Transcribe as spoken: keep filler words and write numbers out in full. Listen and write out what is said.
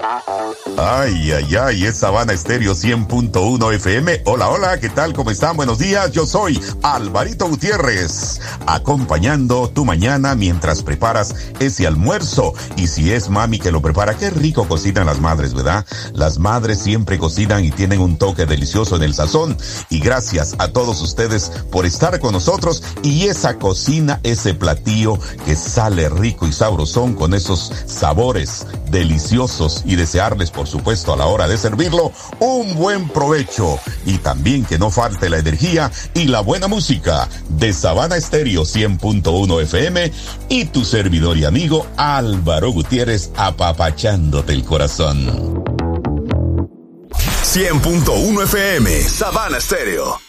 Ay, ay, ay, es Sabana Estéreo cien punto uno F M. Hola, hola, ¿qué tal? ¿Cómo están? Buenos días, yo soy Alvarito Gutiérrez, acompañando tu mañana mientras preparas ese almuerzo. Y si es mami que lo prepara, qué rico cocinan las madres, ¿verdad? Las madres siempre cocinan y tienen un toque delicioso en el sazón. Y gracias a todos ustedes por estar con nosotros. Y esa cocina, ese platillo que sale rico y sabrosón con esos sabores deliciosos, y desearles, por supuesto, a la hora de servirlo, un buen provecho, y también que no falte la energía y la buena música de Sabana Estéreo cien punto uno F M y tu servidor y amigo Álvaro Gutiérrez, apapachándote el corazón. cien punto uno F M, Sabana Estéreo.